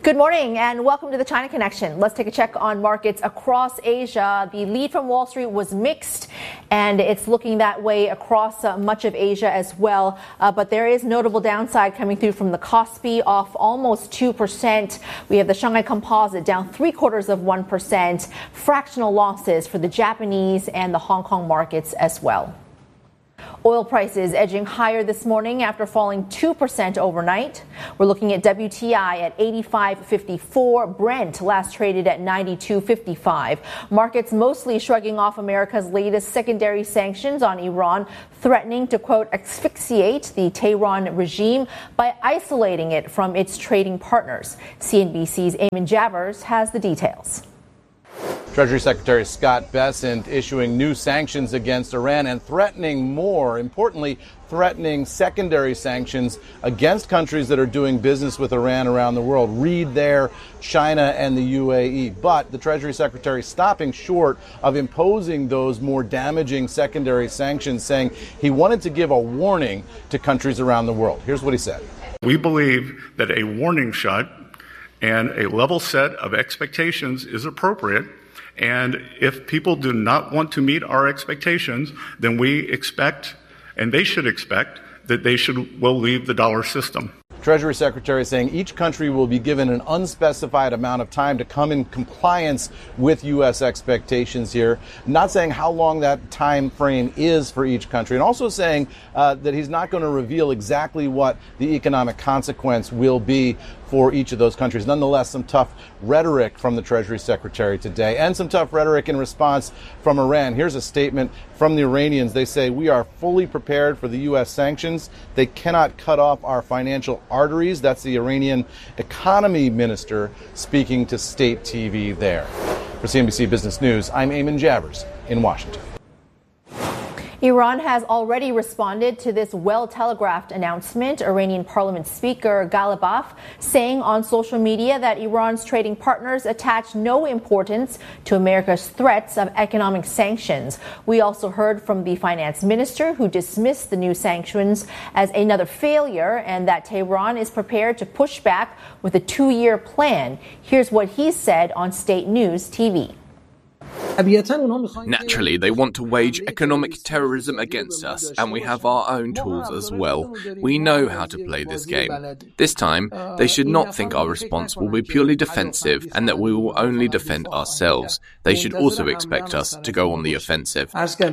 Good morning and welcome to the China Connection. Let's take a check on markets across Asia. The lead from Wall Street was mixed, and it's looking that way across much of Asia as well. But there is notable downside coming through from the Kospi, off almost 2%. We have the Shanghai Composite down 0.75%. Fractional losses for the Japanese and the Hong Kong markets as well. Oil prices edging higher this morning after falling 2% overnight. We're looking at WTI at $85.54. Brent last traded at $92.55. Markets mostly shrugging off America's latest secondary sanctions on Iran, threatening to, quote, asphyxiate the Tehran regime by isolating it from its trading partners. CNBC's Eamon Javers has the details. Treasury Secretary Scott Bessent issuing new sanctions against Iran and threatening more, importantly, threatening secondary sanctions against countries that are doing business with Iran around the world. Read there, China and the UAE. But the Treasury Secretary stopping short of imposing those more damaging secondary sanctions, saying he wanted to give a warning to countries around the world. Here's what he said. We believe that a warning shot and a level set of expectations is appropriate. And if people do not want to meet our expectations, then we expect, and they should expect, that will leave the dollar system. Treasury Secretary saying each country will be given an unspecified amount of time to come in compliance with U.S. expectations here, not saying how long that time frame is for each country, and also saying that he's not going to reveal exactly what the economic consequence will be for each of those countries. Nonetheless, some tough rhetoric from the Treasury Secretary today, and some tough rhetoric in response from Iran. Here's a statement from the Iranians. They say, "We are fully prepared for the U.S. sanctions. They cannot cut off our financial arteries." That's the Iranian economy minister speaking to state TV there. For CNBC Business News, I'm Eamon Javers in Washington. Iran has already responded to this well-telegraphed announcement. Iranian Parliament Speaker Ghalibaf saying on social media that Iran's trading partners attach no importance to America's threats of economic sanctions. We also heard from the finance minister, who dismissed the new sanctions as another failure and that Tehran is prepared to push back with a 2-year plan. Here's what he said on State News TV. Naturally, they want to wage economic terrorism against us, and we have our own tools as well. We know how to play this game. This time, they should not think our response will be purely defensive and that we will only defend ourselves. They should also expect us to go on the offensive.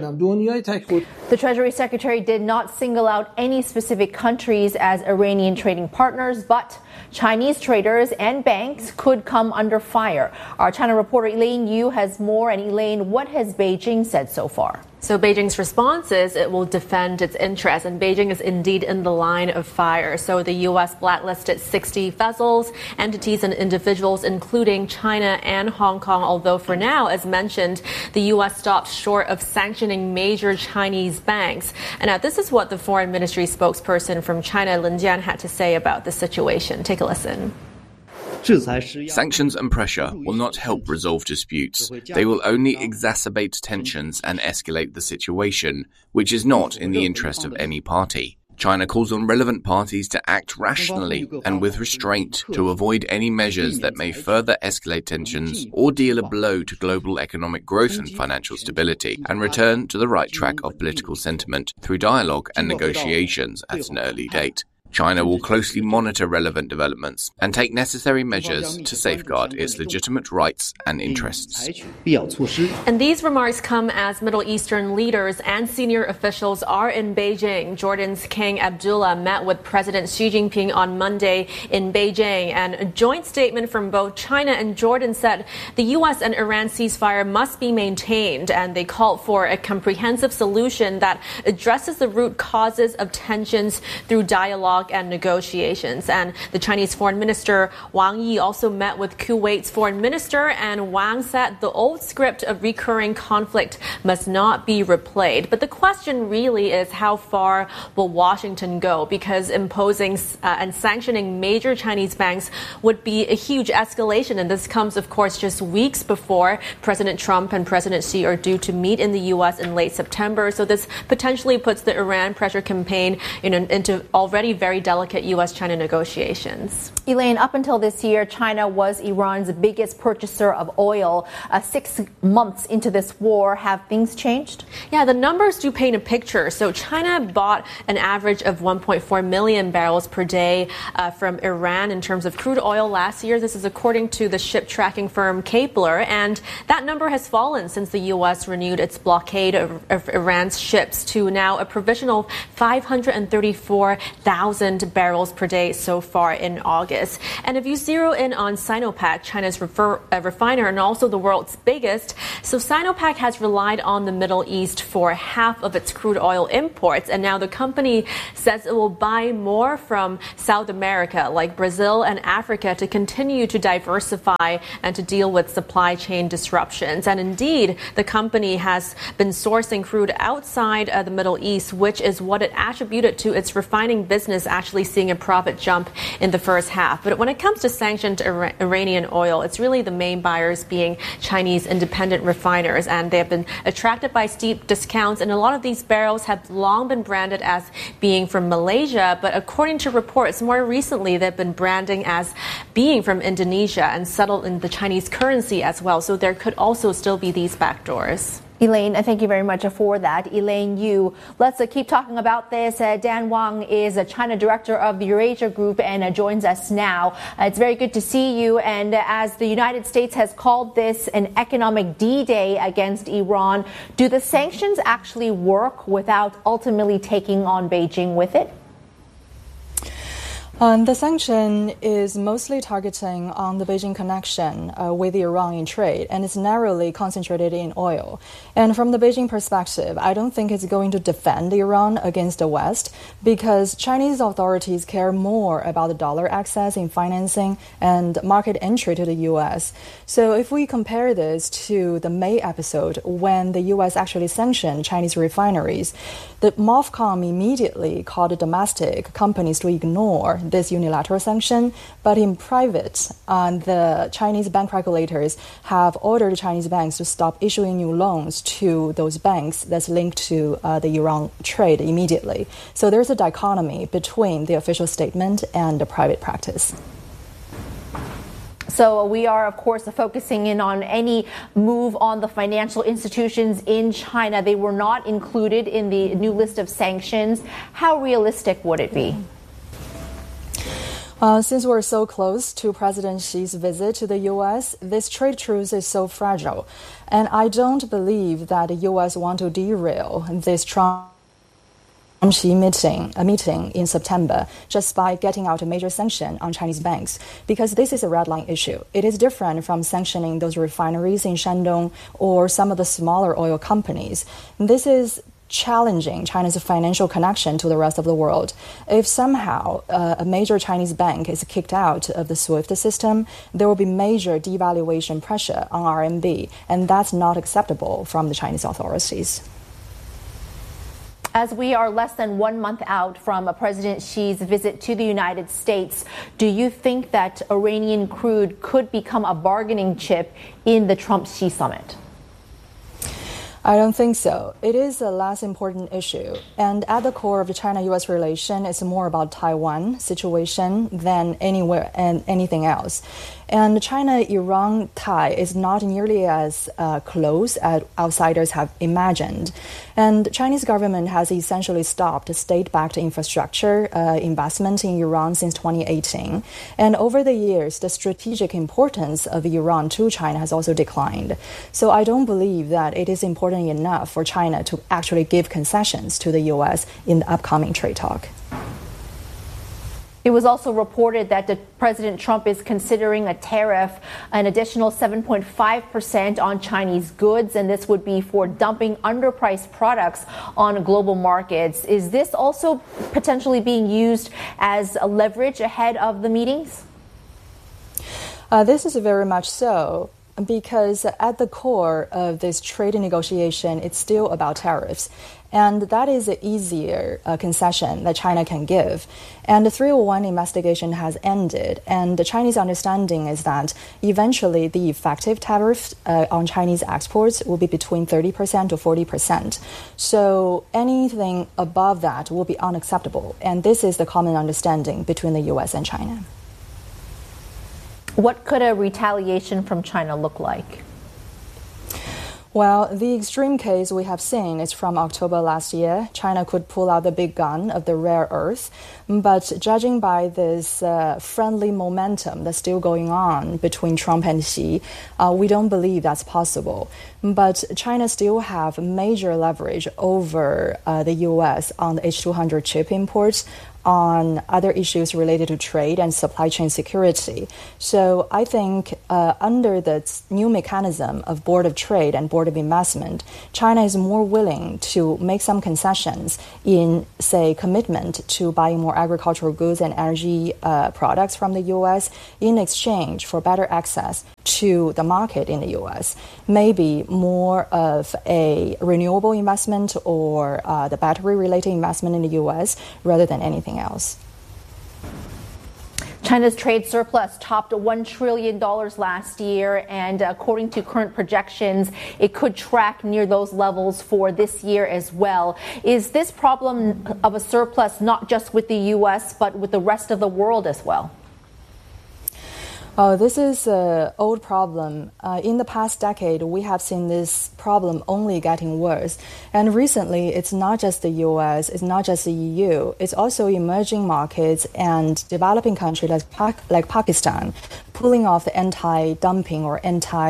The Treasury Secretary did not single out any specific countries as Iranian trading partners, but Chinese traders and banks could come under fire. Our China reporter Elaine Yu has more. And Elaine, what has Beijing said so far? So Beijing's response is it will defend its interests, and Beijing is indeed in the line of fire. So the U.S. blacklisted 60 vessels, entities and individuals, including China and Hong Kong, although for now, as mentioned, the U.S. stopped short of sanctioning major Chinese banks. And now this is what the Foreign Ministry spokesperson from China, Lin Jian, had to say about the situation. Take a listen. Sanctions and pressure will not help resolve disputes. They will only exacerbate tensions and escalate the situation, which is not in the interest of any party. China calls on relevant parties to act rationally and with restraint to avoid any measures that may further escalate tensions or deal a blow to global economic growth and financial stability, and return to the right track of political sentiment through dialogue and negotiations at an early date. China will closely monitor relevant developments and take necessary measures to safeguard its legitimate rights and interests. And these remarks come as Middle Eastern leaders and senior officials are in Beijing. Jordan's King Abdullah met with President Xi Jinping on Monday in Beijing, and a joint statement from both China and Jordan said the U.S. and Iran ceasefire must be maintained, and they called for a comprehensive solution that addresses the root causes of tensions through dialogue and negotiations. And the Chinese Foreign Minister Wang Yi also met with Kuwait's Foreign Minister, and Wang said the old script of recurring conflict must not be replayed. But the question really is, how far will Washington go? Because imposing and sanctioning major Chinese banks would be a huge escalation. And this comes, of course, just weeks before President Trump and President Xi are due to meet in the U.S. in late September. So this potentially puts the Iran pressure campaign into already very very delicate U.S.-China negotiations. Elaine, up until this year, China was Iran's biggest purchaser of oil. 6 months into this war, have things changed? Yeah, the numbers do paint a picture. So China bought an average of 1.4 million barrels per day from Iran in terms of crude oil last year. This is according to the ship tracking firm Kepler, and that number has fallen since the U.S. renewed its blockade of Iran's ships to now a provisional 534,000 barrels per day so far in August. And if you zero in on Sinopec, China's refiner and also the world's biggest, so Sinopec has relied on the Middle East for half of its crude oil imports, and now the company says it will buy more from South America, like Brazil and Africa, to continue to diversify and to deal with supply chain disruptions. And indeed, the company has been sourcing crude outside the Middle East, which is what it attributed to its refining business actually seeing a profit jump in the first half. But when it comes to sanctioned Iranian oil, it's really the main buyers being Chinese independent refiners, and they have been attracted by steep discounts, and a lot of these barrels have long been branded as being from Malaysia, but according to reports, more recently they've been branding as being from Indonesia and settled in the Chinese currency as well, so there could also still be these backdoors. Elaine, thank you very much for that. Elaine Yu. Let's keep talking about this. Dan Wang is a China director of the Eurasia Group and joins us now. It's very good to see you. And as the United States has called this an economic D-Day against Iran, do the sanctions actually work without ultimately taking on Beijing with it? The sanction is mostly targeting on the Beijing connection with Iran in trade, and it's narrowly concentrated in oil. And from the Beijing perspective, I don't think it's going to defend Iran against the West, because Chinese authorities care more about the dollar access in financing and market entry to the U.S. So if we compare this to the May episode, when the U.S. actually sanctioned Chinese refineries, the MOFCOM immediately called domestic companies to ignore this unilateral sanction, but in private, the Chinese bank regulators have ordered Chinese banks to stop issuing new loans to those banks that's linked to the Iran trade immediately. So there's a dichotomy between the official statement and the private practice. So we are, of course, focusing in on any move on the financial institutions in China. They were not included in the new list of sanctions. How realistic would it be? Since we're so close to President Xi's visit to the U.S., this trade truce is so fragile. And I don't believe that the U.S. want to derail this Trump-Xi meeting in September just by getting out a major sanction on Chinese banks, because this is a red line issue. It is different from sanctioning those refineries in Shandong or some of the smaller oil companies. This is challenging China's financial connection to the rest of the world. If somehow a major Chinese bank is kicked out of the SWIFT system, there will be major devaluation pressure on RMB, and that's not acceptable from the Chinese authorities. As we are less than 1 month out from President Xi's visit to the United States, do you think that Iranian crude could become a bargaining chip in the Trump-Xi summit? I don't think so. It is a less important issue. And at the core of the China-U.S. relation, it's more about Taiwan situation than anywhere and anything else. And China-Iran tie is not nearly as close as outsiders have imagined. And the Chinese government has essentially stopped state-backed infrastructure investment in Iran since 2018. And over the years, the strategic importance of Iran to China has also declined. So I don't believe that it is important enough for China to actually give concessions to the U.S. in the upcoming trade talk. It was also reported that President Trump is considering a tariff, an additional 7.5% on Chinese goods, and this would be for dumping underpriced products on global markets. Is this also potentially being used as a leverage ahead of the meetings? This is very much so. because at the core of this trade negotiation, it's still about tariffs. And that is an easier concession that China can give. And the 301 investigation has ended. And the Chinese understanding is that eventually the effective tariff on Chinese exports will be between 30% to 40%. So anything above that will be unacceptable. And this is the common understanding between the U.S. and China. What could a retaliation from China look like? Well, the extreme case we have seen is from October last year. China could pull out the big gun of the rare earth. But judging by this friendly momentum that's still going on between Trump and Xi, we don't believe that's possible. But China still have major leverage over the U.S. on the H200 chip imports, on other issues related to trade and supply chain security. So I think under the new mechanism of Board of Trade and Board of Investment, China is more willing to make some concessions in, say, commitment to buying more agricultural goods and energy products from the U.S. in exchange for better access to the market in the U.S. Maybe more of a renewable investment or the battery-related investment in the U.S. rather than anything else. China's trade surplus topped $1 trillion last year, and according to current projections, it could track near those levels for this year as well. Is this problem of a surplus not just with the U.S., but with the rest of the world as well? This is an old problem. In the past decade, we have seen this problem only getting worse. And recently, it's not just the U.S., it's not just the EU, it's also emerging markets and developing countries like Pakistan pulling off the anti-dumping or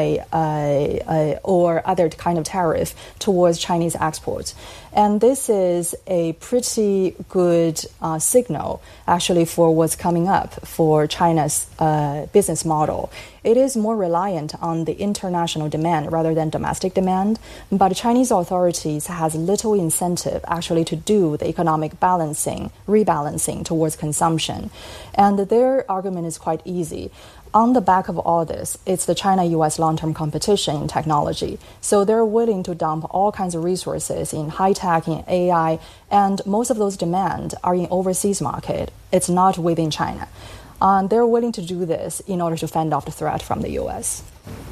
or other kind of tariff towards Chinese exports. And this is a pretty good signal, actually, for what's coming up for China's business model. It is more reliant on the international demand rather than domestic demand, but Chinese authorities has little incentive actually to do the economic rebalancing towards consumption. And their argument is quite easy. On the back of all this, it's the China-U.S. long-term competition in technology. So they're willing to dump all kinds of resources in high-tech, in AI, and most of those demands are in overseas market. It's not within China. They're willing to do this in order to fend off the threat from the U.S.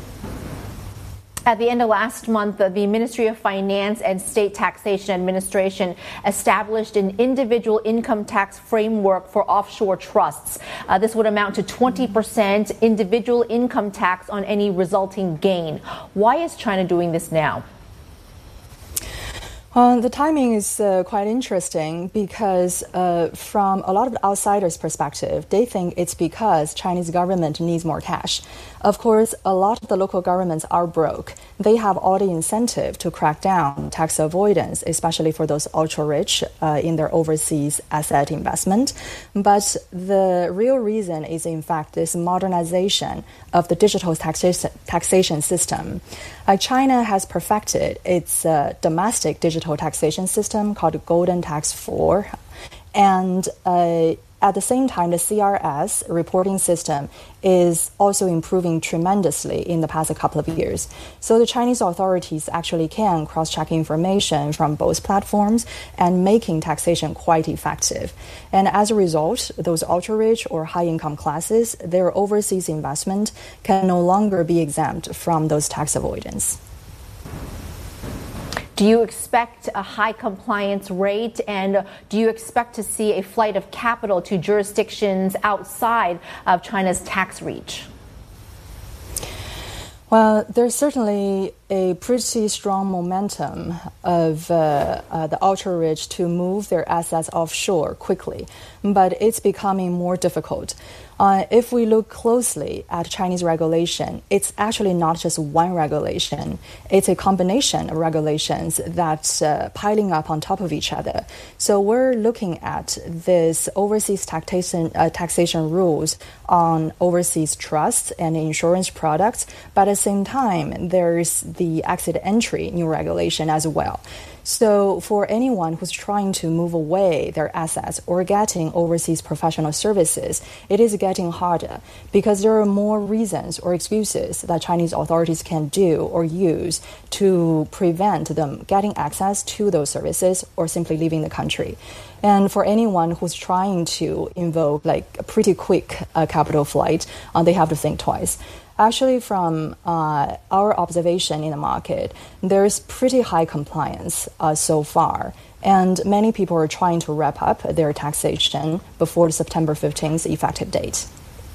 At the end of last month, the Ministry of Finance and State Taxation Administration established an individual income tax framework for offshore trusts. This would amount to 20% individual income tax on any resulting gain. Why is China doing this now? The timing is quite interesting because from a lot of outsiders' perspective, they think it's because Chinese government needs more cash. Of course, a lot of the local governments are broke. They have all the incentive to crack down on tax avoidance, especially for those ultra-rich in their overseas asset investment. But the real reason is, in fact, this modernization of the digital taxation system. China has perfected its domestic digital taxation system called the Golden Tax 4. And at the same time, the CRS reporting system is also improving tremendously in the past couple of years. So the Chinese authorities actually can cross-check information from both platforms and making taxation quite effective. And as a result, those ultra-rich or high-income classes, their overseas investment can no longer be exempt from those tax avoidance. Do you expect a high compliance rate, and do you expect to see a flight of capital to jurisdictions outside of China's tax reach? Well, there's certainly a pretty strong momentum of the ultra-rich to move their assets offshore quickly, but it's becoming more difficult. If we look closely at Chinese regulation, it's actually not just one regulation. It's a combination of regulations that's piling up on top of each other. So we're looking at this overseas taxation rules on overseas trusts and insurance products, but at the same time, there's the exit entry new regulation as well. So for anyone who's trying to move away their assets or getting overseas professional services, it is getting harder because there are more reasons or excuses that Chinese authorities can do or use to prevent them getting access to those services or simply leaving the country. And for anyone who's trying to invoke like a pretty quick capital flight, they have to think twice. Actually, from our observation in the market, there's pretty high compliance so far. And many people are trying to wrap up their taxation before the September 15th effective date.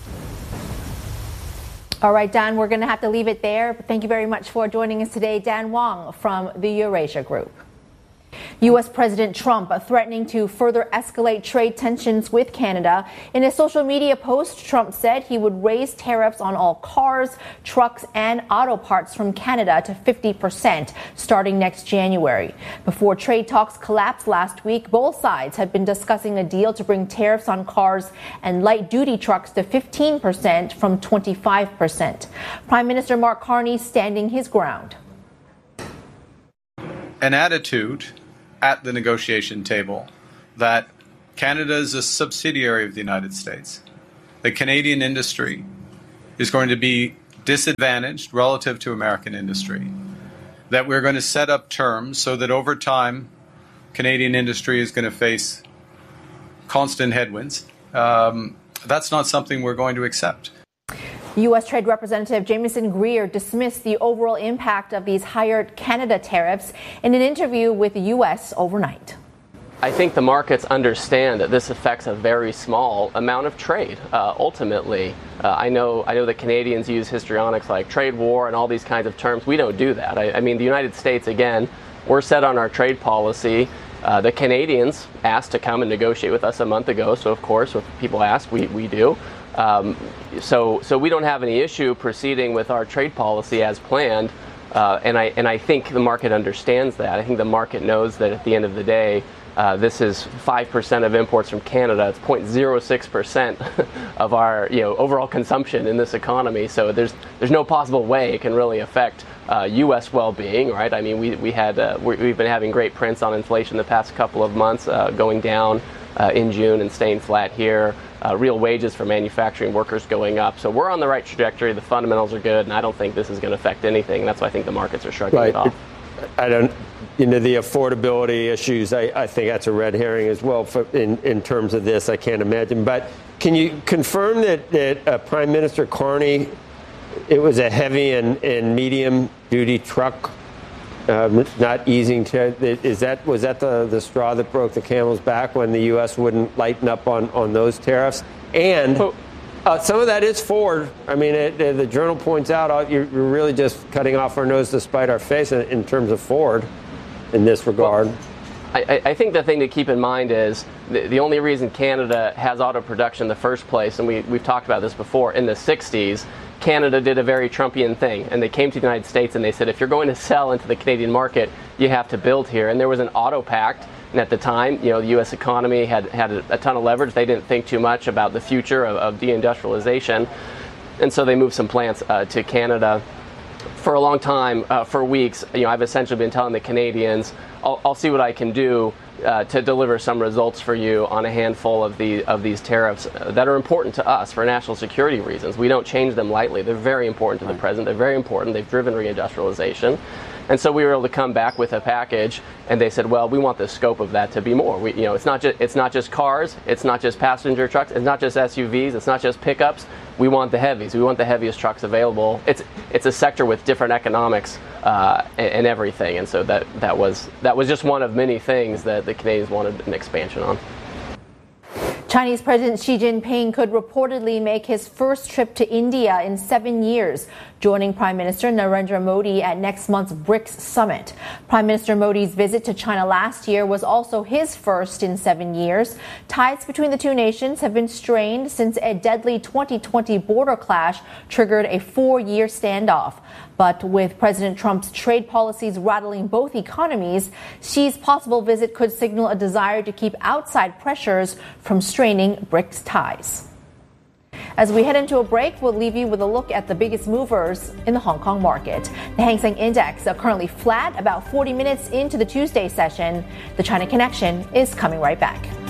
All right, Dan, we're going to have to leave it there. But thank you very much for joining us today. Dan Wang from the Eurasia Group. U.S. President Trump threatening to further escalate trade tensions with Canada. In a social media post, Trump said he would raise tariffs on all cars, trucks, and auto parts from Canada to 50% starting next January. Before trade talks collapsed last week, both sides had been discussing a deal to bring tariffs on cars and light-duty trucks to 15% from 25%. Prime Minister Mark Carney standing his ground. An attitude at the negotiation table that Canada is a subsidiary of the United States. The Canadian industry is going to be disadvantaged relative to American industry. That we're going to set up terms so that over time, Canadian industry is going to face constant headwinds. That's not something we're going to accept. U.S. Trade Representative Jamieson Greer dismissed the overall impact of these higher Canada tariffs in an interview with the U.S. overnight. I think the markets understand that this affects a very small amount of trade. Ultimately, I know that Canadians use histrionics like trade war and all these kinds of terms. We don't do that. I mean, the United States, again, we're set on our trade policy. The Canadians asked to come and negotiate with us a month ago. So, of course, if people ask, we do. So we don't have any issue proceeding with our trade policy as planned, and I think the market understands that. I think the market knows that at the end of the day, this is 5% of imports from Canada. It's 0.06% of our overall consumption in this economy. So there's no possible way it can really affect U.S. well-being, right? I mean, we've been having great prints on inflation the past couple of months, going down in June and staying flat here. Real wages for manufacturing workers going up. So we're on the right trajectory. The fundamentals are good, and I don't think this is going to affect anything. That's why I think the markets are shrugging it off. The affordability issues, I think that's a red herring as well in terms of this. I can't imagine. But can you confirm that Prime Minister Carney, it was a heavy and medium duty truck, not easing to, was that the straw that broke the camel's back when the U.S. wouldn't lighten up on those tariffs? And some of that is Ford. I mean, the Journal points out you're really just cutting off our nose to spite our face in terms of Ford in this regard. Well, I think the thing to keep in mind is the only reason Canada has auto production in the first place, and we've talked about this before, in the 60s, Canada did a very Trumpian thing, and they came to the United States and they said, if you're going to sell into the Canadian market, you have to build here. And there was an auto pact, and at the time, the U.S. economy had a ton of leverage. They didn't think too much about the future of deindustrialization, and so they moved some plants to Canada. For a long time, for weeks, I've essentially been telling the Canadians, I'll see what I can do to deliver some results for you on a handful of these tariffs that are important to us for national security reasons. We don't change them lightly. They're very important to the president. They're very important. They've driven reindustrialization. And so we were able to come back with a package, and they said, well, we want the scope of that to be more. It's not just cars, it's not just passenger trucks, it's not just SUVs, it's not just pickups. We want the heavies. We want the heaviest trucks available. It's a sector with different economics and everything. And so that was just one of many things that the Canadians wanted an expansion on. Chinese President Xi Jinping could reportedly make his first trip to India in 7 years, joining Prime Minister Narendra Modi at next month's BRICS summit. Prime Minister Modi's visit to China last year was also his first in 7 years. Ties between the two nations have been strained since a deadly 2020 border clash triggered a 4-year standoff. But with President Trump's trade policies rattling both economies, Xi's possible visit could signal a desire to keep outside pressures from straining BRICS ties. As we head into a break, we'll leave you with a look at the biggest movers in the Hong Kong market. The Hang Seng Index are currently flat about 40 minutes into the Tuesday session. The China Connection is coming right back.